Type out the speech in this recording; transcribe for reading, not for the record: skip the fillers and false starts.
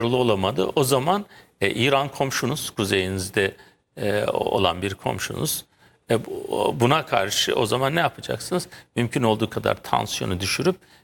olamadı. O zaman İran komşunuz, kuzeyinizde olan bir komşunuz. Buna karşı o zaman ne yapacaksınız? Mümkün olduğu kadar tansiyonu düşürüp